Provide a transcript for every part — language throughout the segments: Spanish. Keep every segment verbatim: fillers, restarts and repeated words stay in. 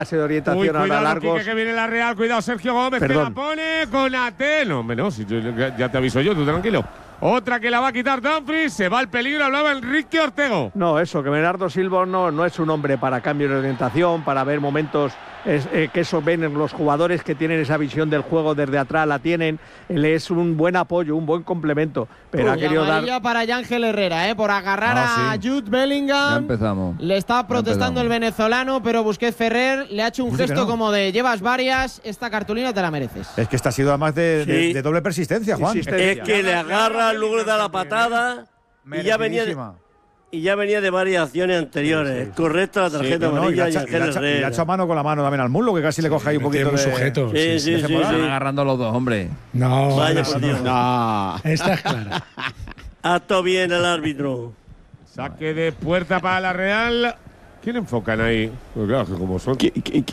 de orientación. Uy, ahora cuidado, largos. Quique, que viene la Real. Cuidado, Sergio Gómez, Perdón. que la pone con Ate. No, hombre, no, si yo, ya te aviso yo, tú tranquilo. Otra que la va a quitar Dumfries. Se va al peligro, hablaba Enrique Ortego. No, eso, que Bernardo Silva no, no es un hombre para cambio de orientación, para ver momentos es, eh, que eso ven en los jugadores que tienen esa visión del juego desde atrás, la tienen. Él es un buen apoyo, un buen complemento. Pero Uy, ha querido dar. amarilla para Yángel Herrera, ¿eh? Por agarrar Ah, a sí. Jude Bellingham. Ya empezamos. Le está protestando empezamos. el venezolano, pero Busquets Ferrer le ha hecho un Dice que gesto no. como de llevas varias, esta cartulina te la mereces. Es que esta ha sido además de, de- Sí. de doble persistencia, Juan. Insistencia. Es que le agarra, luego le da la patada y ya venía de, Merecidísima. y ya venía de varias acciones anteriores. Correcta la tarjeta No, no, y, amarilla le y ha, echa- y le ha Ángel echa- y le ha Herrera. echado mano con la mano también al muslo, que casi le coge ahí un poquito de… sujeto. Sí, sí, sí, temporada. sí. Están agarrando los dos, hombre. No, Vaya no, por Dios. No. esta es clara. Ha estado bien el árbitro. Saque de puerta para la Real. ¿Quién enfocan ahí? Pues claro, que como son.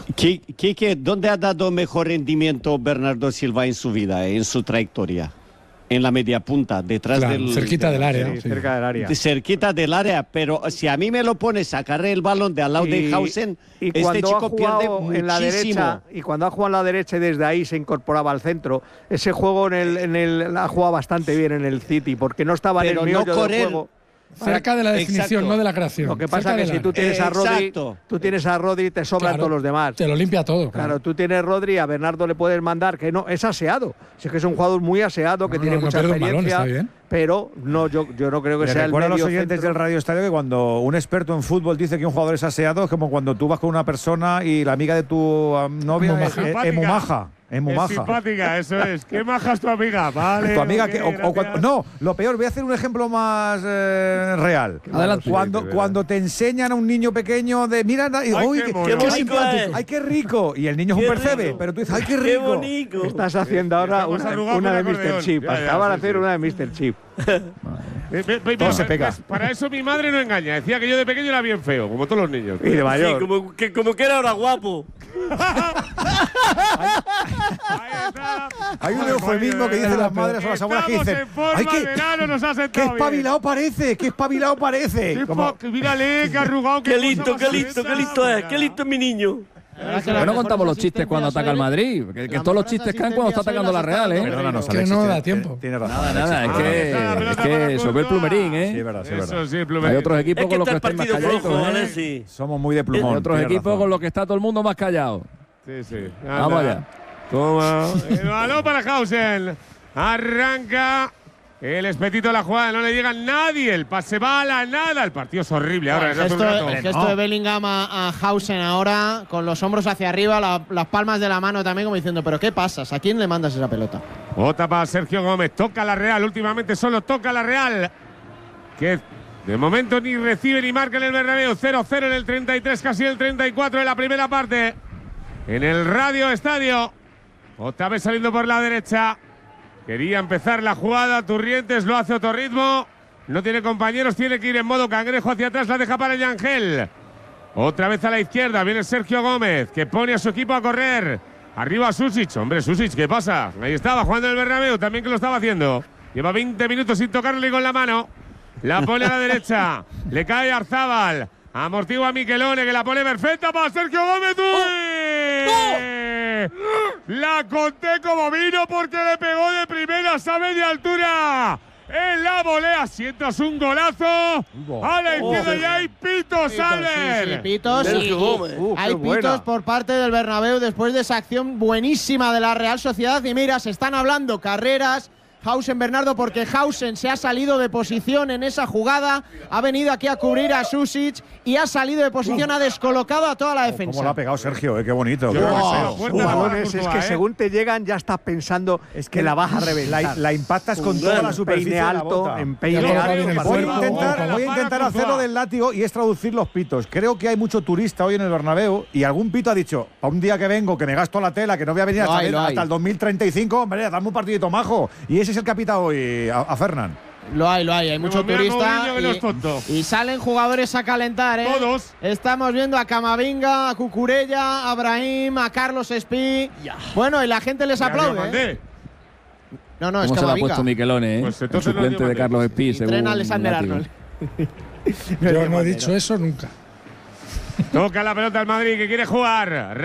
Quique, ¿dónde ha dado mejor rendimiento Bernardo Silva en su vida, en su trayectoria? En la media punta, detrás Claro, del… cerquita del área. Sí, sí. cerca del área. de- cerquita del área, pero si a mí me lo pones a cargar el balón de al lado de Y- Hausen, y este cuando chico ha jugado pierde en la muchísimo. derecha y cuando ha jugado en la derecha y desde ahí se incorporaba al centro, ese juego en el, en el ha jugado bastante bien en el City porque no estaba Pero en el no meollo del correr. juego. Cerca de la definición, Exacto. no de la creación. Lo que Cerca pasa es que del si tú área. tienes a Rodri, Exacto. tú tienes a Rodri y te sobran Claro, todos los demás. Te lo limpia todo. Claro, tú tienes Rodri, a Bernardo le puedes mandar, que no, es aseado. Si es que es un jugador muy aseado, que No, tiene no, no mucha pierde un balón, experiencia, está bien. pero no, yo, yo no creo que Le sea el recuerdo a los medio oyentes centro. del Radio Estadio que cuando un experto en fútbol dice que un jugador es aseado, es como cuando tú vas con una persona y la amiga de tu um, novia Muy es, maja. es- es muy maja. Es muy Es maja. simpática, eso es. ¿Qué maja es tu amiga? Vale. Tu amiga ok, que. o- o gracias. cuando- no, lo peor, voy a hacer un ejemplo más eh, real. Adelante. Cuando, Sí, sí, cuando te enseñan a un niño pequeño de. Mira, y, Ay, uy, qué qué, mono. qué Qué simpático. bonito es. Ay, qué rico. Y el niño es Qué un percebe, rico. pero tú dices, ay, qué Qué rico. bonito. Estás haciendo ahora Estamos una, arrugados una con de el míster acordeón. Chip. Ya, ya, Acaban de sí, hacer sí. una de míster Chip. Eh, ve- ve- Todo ve- se ve- pega. pues, para eso mi madre no engaña. Decía que yo de pequeño era bien feo, como todos los niños. Y de Sí, mayor. como que, como que era ahora guapo. Ahí está. Hay un eufemismo que dicen las madres o las abuelas que Estamos dicen. en forma, ¡Ay, qué, el verano nos ha qué sentado bien. espabilado parece! ¡Qué espabilado parece! Qué Como- pa- que mírale, que arrugado. Qué cosa listo, más qué listo, qué listo es. Qué listo es mi niño. Pero no contamos los chistes cuando ataca el Madrid. Que, que todos los chistes caen cuando está atacando la Real, ¿eh? Perdónanos, Que Alexis, no tiene- da tiempo. Tiene razón. Nada, nada, es Ah, que, está la es pelota que para eso ve el Courtois. plumerín, Sí, es ¿eh? verdad, sí, es Eso verdad. sí, el Hay plumerín. otros Es equipos que con los está que el están más partido calladitos, flojo, ¿eh? Alexis. Somos muy de Hay plumón. otros tienes equipos razón. con los que está todo el mundo más callado. Sí, sí. Vamos Anda. allá. Toma. El balón para Hausen. Arranca. El espetito de la jugada, no le llega nadie. El pase va a la nada. El partido es horrible ahora. El desde hace un gesto, rato. el gesto de Bellingham a, a Hausen ahora, con los hombros hacia arriba, la- las palmas de la mano también, como diciendo, ¿pero qué pasas? ¿A quién le mandas esa pelota? Bota para Sergio Gómez. Toca la Real. Últimamente solo toca la Real. Que de momento ni recibe ni marca en el Bernabéu. cero cero en el treinta y tres, casi el treinta y cuatro de la primera parte. En el Radio Estadio. Otra vez saliendo por la derecha. Quería empezar la jugada. Turrientes lo hace a otro ritmo. No tiene compañeros. Tiene que ir en modo cangrejo hacia atrás. La deja para Yangel. Otra vez a la izquierda. Viene Sergio Gómez, que pone a su equipo a correr. Arriba Susic. Hombre, Susic, ¿qué pasa? Ahí estaba jugando en el Bernabéu. También que lo estaba haciendo. Lleva veinte minutos sin tocarle con la mano. La pone a la derecha. Le cae Arzábal. Amortigua a Miquelone, que la pone perfecta para Sergio Gómez. ¡Uy! La conté como vino porque le pegó de primeras a media altura. En la volea sientas un golazo. A la izquierda y hay pitos, Sí, sí, Albert. pitos. y- Sergio y Gómez. Uh, qué hay buena. pitos por parte del Bernabéu después de esa acción buenísima de la Real Sociedad. Y mira, se están hablando carreras. Hausen Bernardo, porque Hausen se ha salido de posición en esa jugada, ha venido aquí a cubrir a Susic y ha salido de posición, ha descolocado a toda la ¿Cómo defensa. lo ha pegado Sergio? Eh? Qué bonito. Yo qué creo que bonito. sí, fuerte la Jugadores, bola es Courtois, que ¿eh? según te llegan ya estás pensando Es que la vas a la, reventar. la impactas con Un toda gran la superficie peine de la alto, bota. en peine Ya alto. bien el Voy a cuerpo, intentar, ojo. voy a intentar hacerlo del látigo y es traducir los pitos. Creo que hay mucho turista hoy en el Bernabéu y algún pito ha dicho, a un día que vengo, que me gasto la tela, que no voy a venir Lo hasta, hay, el, lo hay. hasta el dos mil treinta y cinco, hombre, dame un partidito majo. Y ese es el que ha pitado hoy a, a Fernán. Lo hay, lo hay, hay mucho Mira, turista. Mourinho, que no es tonto. Y, y salen jugadores a calentar, ¿eh? Todos. Estamos viendo a Camavinga, a Cucurella, a Brahim, a Carlos Espí. Bueno, y la gente les Ya aplaude. lo ¿eh? mandé. No, no, es ¿Cómo se lo ha Camavinga. puesto Miquelone, eh? Pues el entonces no suplente dio de mandé. Carlos Espí, Y según tren Alexander Látigo. Arnold. Yo no he dicho eso nunca. Toca la pelota al Madrid, que quiere jugar.